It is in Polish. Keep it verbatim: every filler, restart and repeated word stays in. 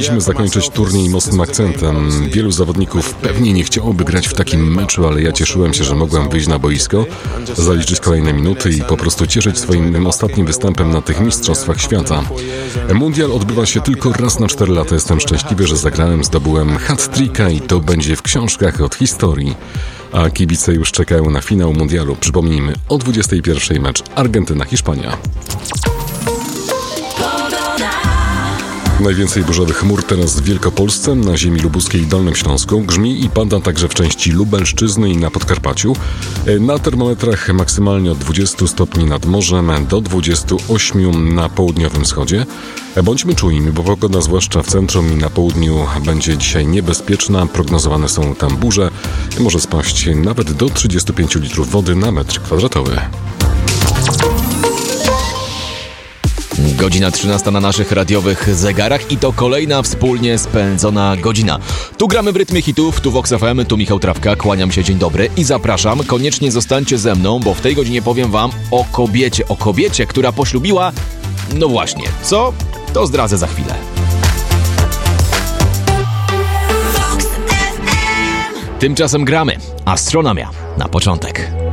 Chcieliśmy zakończyć turniej mocnym akcentem. Wielu zawodników pewnie nie chciałoby grać w takim meczu, ale ja cieszyłem się, że mogłem wyjść na boisko, zaliczyć kolejne minuty i po prostu cieszyć swoim ostatnim występem na tych mistrzostwach świata. Mundial odbywa się tylko raz na cztery lata. Jestem szczęśliwy, że zagrałem, zdobyłem hat-tricka i to będzie w książkach od historii. A kibice już czekają na finał mundialu. Przypomnijmy, o dwudziestej pierwszej mecz Argentyna-Hiszpania. Najwięcej burzowych chmur teraz w Wielkopolsce, na ziemi lubuskiej i Dolnym Śląsku. Grzmi i pada także w części Lubelszczyzny i na Podkarpaciu. Na termometrach maksymalnie od dwudziestu stopni nad morzem do dwudziestu ośmiu na południowym wschodzie. Bądźmy czujni, bo pogoda zwłaszcza w centrum i na południu będzie dzisiaj niebezpieczna. Prognozowane są tam burze. Może spaść nawet do trzydziestu pięciu litrów wody na metr kwadratowy. Godzina trzynasta na naszych radiowych zegarach i to kolejna wspólnie spędzona godzina. Tu gramy w rytmie hitów, tu Vox F M, tu Michał Trawka, kłaniam się, dzień dobry i zapraszam. Koniecznie zostańcie ze mną, bo w tej godzinie powiem wam o kobiecie, o kobiecie, która poślubiła... No właśnie, co? To zdradzę za chwilę. Tymczasem gramy. Astronomia na początek.